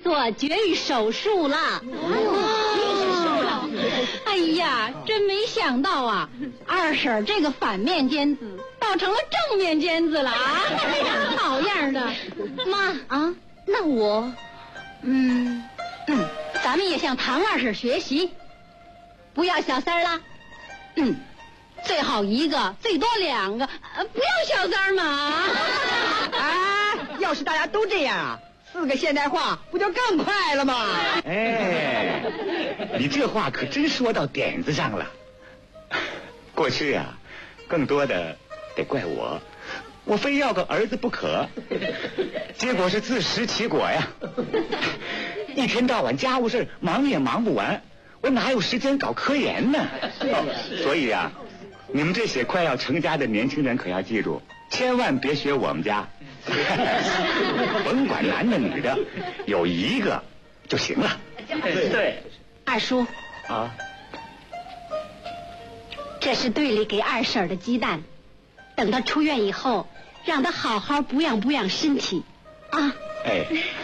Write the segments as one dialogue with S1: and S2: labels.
S1: 做绝育手术了。哎呀，真没想到啊，二婶这个反面尖子倒成了正面尖子了啊！好样的，妈啊！那我，咱们也向唐二婶学习，不要小三儿了，最好一个，最多2个，不要小三儿嘛！
S2: 哎，要是大家都这样啊，4个现代化不就更快了吗？
S3: 哎，你这话可真说到点子上了。过去啊，更多的得怪我非要个儿子不可，结果是自食其果呀。一天到晚家务事忙也忙不完，我哪有时间搞科研呢？所以啊，你们这些快要成家的年轻人可要记住，千万别学我们家。甭管男的女的，有1个就行了。
S2: 对，
S1: 二叔
S3: 啊，
S1: 这是队里给二婶的鸡蛋，等她出院以后，让她好好补养身体啊。
S3: 哎，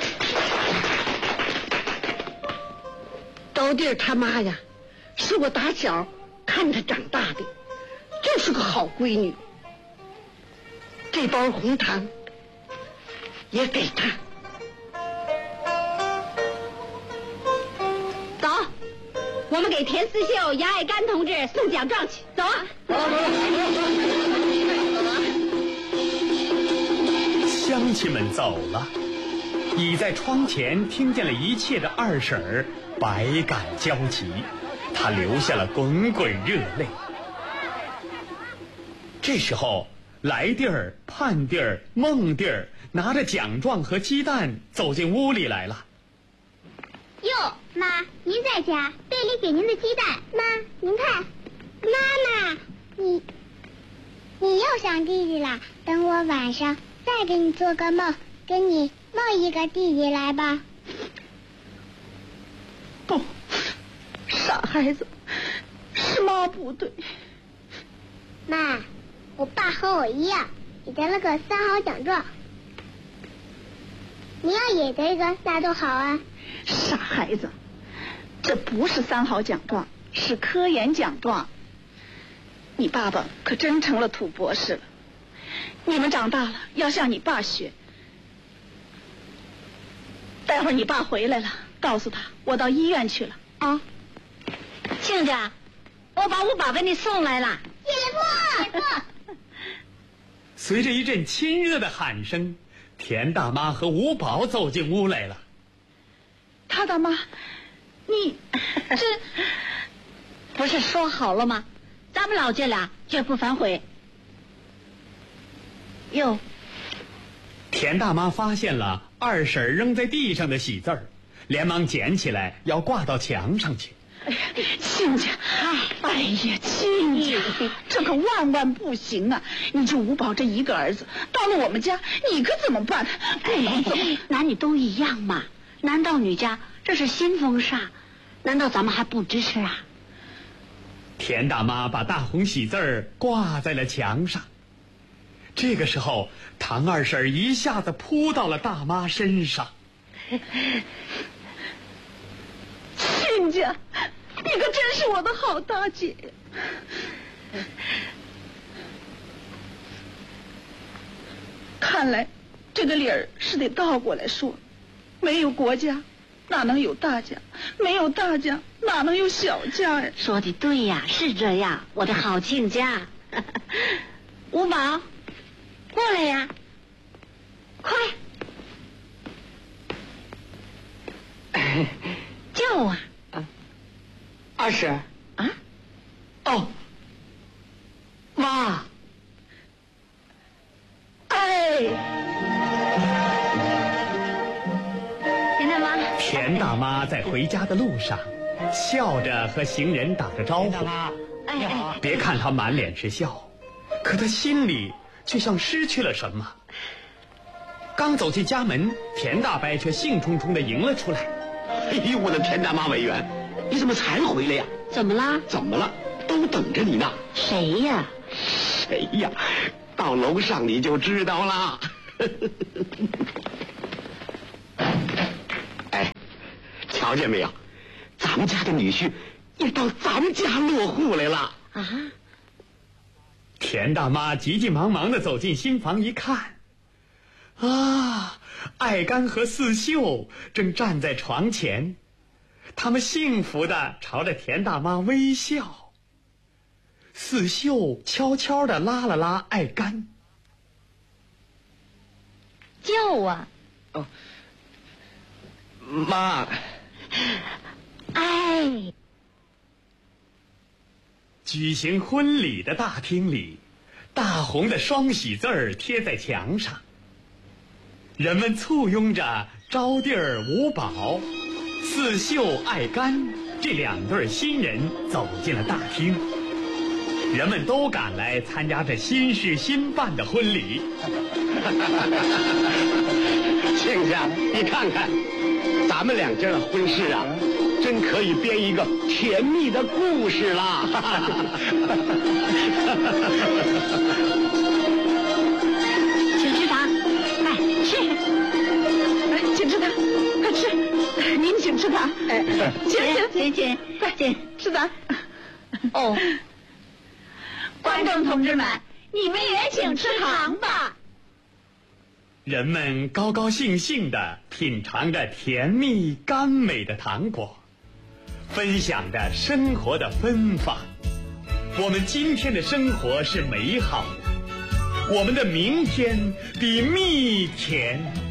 S2: 刀弟他妈呀，是我打小看她长大的，就是个好闺女。这包红糖也给她。
S1: 走，我们给田思秀、杨爱甘同志送奖状去。走啊！
S4: 乡亲们走了，倚在窗前听见了一切的二婶儿百感交集，她流下了滚滚热泪。这时候，来弟儿、盼弟儿、孟弟儿拿着奖状和鸡蛋走进屋里来了。
S5: 哟，妈，您在家，队里给您的鸡蛋。妈，您看。妈妈，你又想弟弟了？等我晚上再给你做个梦，给你梦一个弟弟来吧。
S2: 不，傻孩子，是妈不对。
S5: 妈，我爸和我一样，也得了个3好奖状。你要也得一个，那多好啊！
S2: 傻孩子，这不是3好奖状，是科研奖状。你爸爸可真成了土博士了。你们长大了要向你爸学。待会儿你爸回来了，告诉他我到医院去了啊。
S1: 亲家，我把五宝给你送来了。
S5: 姐夫。
S4: 随着一阵亲热的喊声，田大妈和五宝走进屋来了。
S2: 他大妈，你
S1: 这不是说好了吗？咱们老姐俩绝不反悔。哟，
S4: 田大妈发现了二婶扔在地上的喜字儿，连忙捡起来要挂到墙上去。
S2: 哎呀，亲家，哎呀，亲家，这可万不行啊！你就五宝这一个儿子，到了我们家，你可怎么办？
S1: 男女都一样嘛，男到女家这是新风尚，难道咱们还不支持啊？
S4: 田大妈把大红喜字儿挂在了墙上。这个时候，唐二婶一下子扑到了大妈身上。
S2: 亲家，你可真是我的好大姐。看来这个理儿是得倒过来说，没有国家哪能有大家，没有大家哪能有小家呀？
S1: 说的对呀，是这样，我的好亲家。五宝，过来呀，快叫啊！
S2: 二婶
S1: 啊？
S2: 哦，妈。哎，
S1: 田大妈。
S4: 田大妈在回家的路上，笑着和行人打着招呼。
S1: 哎，
S4: 别看她满脸是笑，可她心里却像失去了什么。刚走进家门，田大伯却兴冲冲地迎了出来。
S6: 哎呦，我的田大妈委员，你怎么才回来呀？
S1: 怎么啦？
S6: 怎么了？都等着你呢。
S1: 谁呀？
S6: 谁呀？到楼上你就知道啦。哎， 瞧见没有？咱们家的女婿也到咱们家落户来了啊！
S4: 田大妈急急忙忙地走进新房一看，啊，爱干和四秀正站在床前，他们幸福地朝着田大妈微笑。四秀悄悄地拉了拉爱干。
S1: 叫啊！
S6: 哦，妈。
S1: 哎。
S4: 举行婚礼的大厅里，大红的双喜字儿贴在墙上。人们簇拥着招娣儿、五宝、四秀、爱干这2对新人走进了大厅。人们都赶来参加这新事新办的婚礼。
S6: 亲家，你看看，咱们2家的婚事啊，真可以编一个甜蜜的故事啦！
S2: 请吃糖，快吃！请吃糖，快吃！您请吃糖，请，快请吃糖。
S1: 哦，
S2: 观众同志们，你们也请吃糖吧。
S4: 人们高高兴兴地品尝着甜蜜甘美的糖果，分享着生活的芬芳。我们今天的生活是美好的，我们的明天比蜜甜。